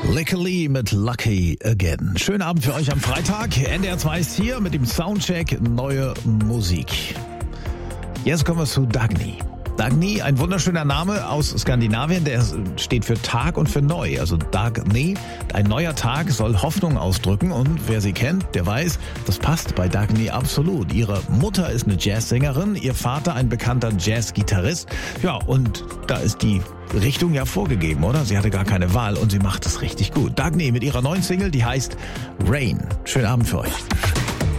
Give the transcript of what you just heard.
Lickily mit Lucky Again. Schönen Abend für euch am Freitag. NDR 2 ist hier mit dem Soundcheck Neue Musik. Jetzt kommen wir zu Dagny. Dagny, ein wunderschöner Name aus Skandinavien, der steht für Tag und für neu. Also Dagny, ein neuer Tag soll Hoffnung ausdrücken und wer sie kennt, der weiß, das passt bei Dagny absolut. Ihre Mutter ist eine Jazzsängerin, ihr Vater ein bekannter Jazzgitarrist. Ja, und da ist die Richtung ja vorgegeben, oder? Sie hatte gar keine Wahl und sie macht es richtig gut. Dagny mit ihrer neuen Single, die heißt Rain. Schönen Abend für euch.